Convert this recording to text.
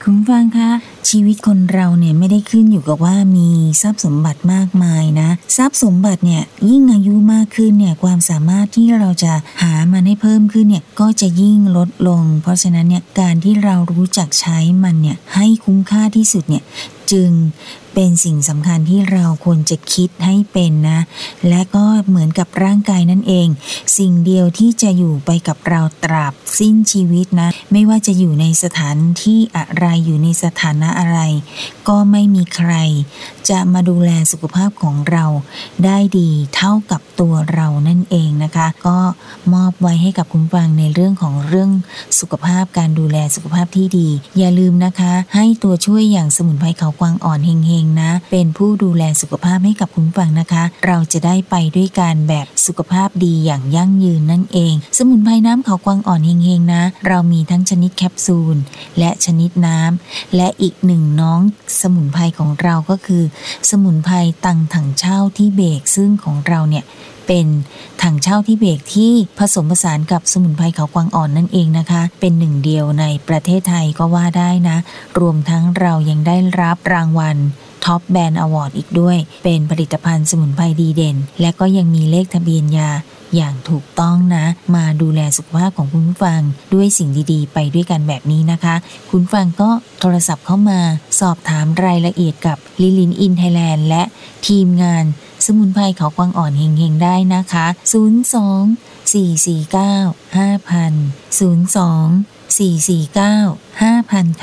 คุณฟังคะชีวิตคนเราเนี่ยไม่ได้ขึ้นอยู่กับว่ามีทรัพย์สมบัติมากมายนะทรัพย์สมบัติเนี่ยยิ่งอายุมากขึ้นเนี่ยความสามารถที่เราจะหามันให้เพิ่มขึ้นเนี่ยก็จะยิ่งลดลงเพราะฉะนั้นเนี่ยการที่เรารู้จักใช้มันเนี่ยให้คุ้มค่าที่สุดเนี่ยจึงเป็นสิ่งสำคัญที่เราควรจะคิดให้เป็นนะและก็เหมือนกับร่างกายนั่นเองสิ่งเดียวที่จะอยู่ไปกับเราตราบสิ้นชีวิตนะไม่ว่าจะอยู่ในสถานที่อะไรอยู่ในสถานะอะไรก็ไม่มีใครจะมาดูแลสุขภาพของเราได้ดีเท่ากับตัวเรานั่นเองนะคะก็มอบไว้ให้กับคุณฟังในเรื่องของเรื่องสุขภาพการดูแลสุขภาพที่ดีอย่าลืมนะคะให้ตัวช่วยอย่างสมุนไพรเขากวางอ่อนเฮงๆนะเป็นผู้ดูแลสุขภาพให้กับคุณฟังนะคะเราจะได้ไปด้วยกันแบบสุขภาพดีอย่างยั่งยืนนั่นเองสมุนไพรน้ำเขากวางอ่อนเฮงๆนะเรามีทั้งชนิดแคปซูลและชนิดน้ำและอีกหนึ่งน้องสมุนไพรของเราก็คือสมุนไพรตังถังเช่าที่เบกซึ่งของเราเนี่ยเป็นถังเช่าที่เบกที่ผสมผสานกับสมุนไพรเขากวางอ่อนนั่นเองนะคะเป็นหนึ่งเดียวในประเทศไทยก็ว่าได้นะรวมทั้งเรายังได้รับรางวัลท็อปแบรนด์อวอร์ดอีกด้วยเป็นผลิตภัณฑ์สมุนไพรดีเด่นและก็ยังมีเลขทะเบียนยาอย่างถูกต้องนะมาดูแลสุขภาพของคุณฟังด้วยสิ่งดีๆไปด้วยกันแบบนี้นะคะคุณฟังก็โทรศัพท์เข้ามาสอบถามรายละเอียดกับลิลินอินไทยแลนด์และทีมงานสมุนไพรเขากวางอ่อนเฮงๆได้นะคะ02 449 5000 02 449 5000